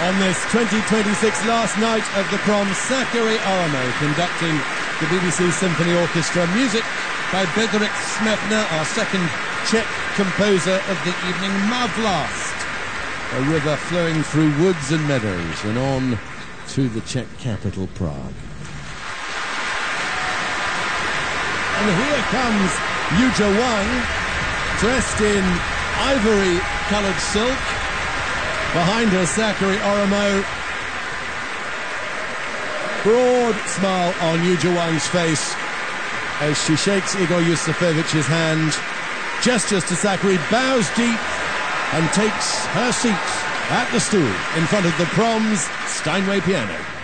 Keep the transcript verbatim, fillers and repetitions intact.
On this twenty twenty-six last night of the prom, Sakari Oramo conducting the B B C Symphony Orchestra. Music by Bedřich Smetana, our second Czech composer of the evening. Mavlast, a river flowing through woods and meadows and on to the Czech capital, Prague. And here comes Yuja Wang, dressed in ivory-coloured silk. Behind her, Sakari Oramo. Broad smile on Yuja Wang's face as she shakes Igor Yusufovich's hand, gestures to Sakari, bows deep, and takes her seat at the stool in front of the prom's Steinway piano.